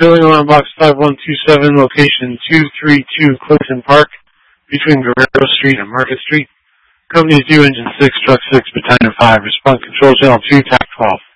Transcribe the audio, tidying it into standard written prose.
Building alarm box 5127, location 232 Clifton Park, between Guerrero Street and Market Street. Company is due engine 6, truck 6, battalion 5, response control channel 2, TAC 12.